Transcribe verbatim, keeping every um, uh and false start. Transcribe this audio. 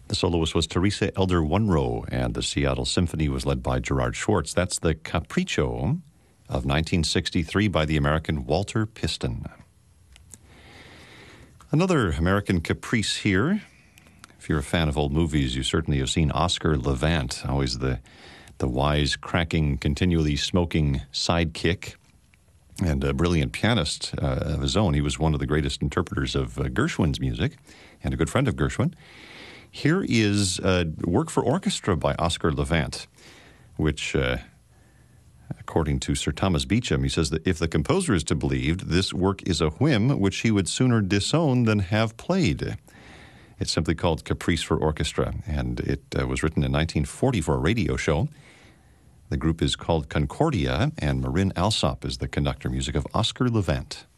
The soloist was Teresa Elder Munro, and the Seattle Symphony was led by Gerard Schwartz. That's the Capriccio of nineteen sixty-three by the American Walter Piston. Another American caprice here. If you're a fan of old movies, you certainly have seen Oscar Levant, always the, the wise, cracking, continually smoking sidekick, and a brilliant pianist uh, of his own. He was one of the greatest interpreters of uh, Gershwin's music and a good friend of Gershwin. Here is uh, work for orchestra by Oscar Levant, which, uh, according to Sir Thomas Beecham, he says that if the composer is to be believed, this work is a whim which he would sooner disown than have played. It's simply called Caprice for Orchestra, and it uh, was written in nineteen forty for a radio show. The group is called Concordia, and Marin Alsop is the conductor. Music of Oscar Levant.